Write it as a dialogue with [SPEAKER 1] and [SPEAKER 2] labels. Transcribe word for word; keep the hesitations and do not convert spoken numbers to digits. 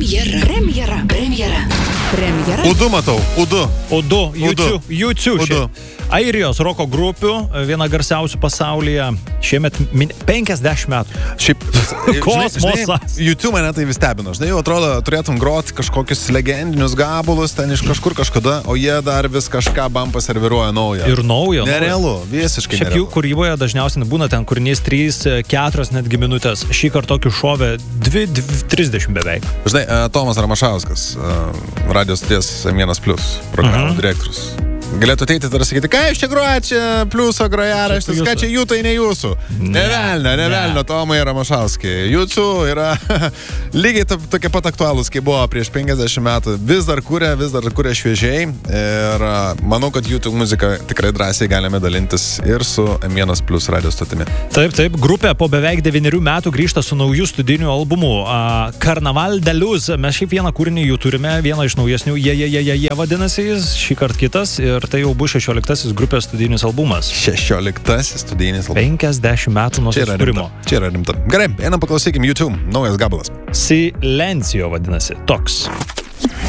[SPEAKER 1] Premjera. Premjera. Premjera. Premjera.
[SPEAKER 2] U du matau, U du.
[SPEAKER 3] U du, U du. Airijos roko grupių, viena garsiausių pasaulyje, šiemet min... penkiasdešimt metų.
[SPEAKER 2] Šiaip,
[SPEAKER 3] kosmosas.
[SPEAKER 2] U du mane tai vis stebino. Žinai, jau atrodo, turėtum groti kažkokius legendinius gabalus ten iš kažkur kažkada, o jie dar vis kažką bam paserviruoja naują.
[SPEAKER 3] Ir naujo.
[SPEAKER 2] Nerealu, visiškai
[SPEAKER 3] šiaip
[SPEAKER 2] nerealu.
[SPEAKER 3] Šiaip jų kūryboje dažniausiai būna ten kūrinys trys, keturios netgi minutės. Šį kartą tokį šovė dvi, trisdešimt beveik.
[SPEAKER 2] Žinai, Tomas Ramašauskas, Radio stoties M vienas plius programų
[SPEAKER 3] Mhm.
[SPEAKER 2] direktorius. Galėtų ateiti ir sakyti, ką jūs čia groja, čia pliuso grojaraštis, ką čia jų tai ne jūsų. Ne velnio, ne velnio, Tomai Ramašauskai. Jūsų yra lygiai tokie pat aktualūs, kaip buvo prieš penkiasdešimt metų. Vis dar kūrė, vis dar kūrė šviežiai. Ir manau, kad YouTube muziką tikrai drąsiai galime dalintis ir su M vienas plius radio stotimi.
[SPEAKER 3] Taip, taip. Grupė po beveik devynerių metų grįžta su naujų studijiniu albumu. Carnaval de Luz. Mes šiaip vieną kūrinį jų turime, vieną iš naujesnių. Jie, jie, jie, jie vadinasi jis, šį kartą kitas. Ir Ir tai jau bus šešioliktasis grupės studijinis albumas.
[SPEAKER 2] šešioliktasis studijinis albumas.
[SPEAKER 3] penkiasdešimt metų nuo susikūrimo.
[SPEAKER 2] Čia yra rimta. Gerai, einam paklausykim YouTube. Naujas gabalas.
[SPEAKER 3] Silencio vadinasi. Toks.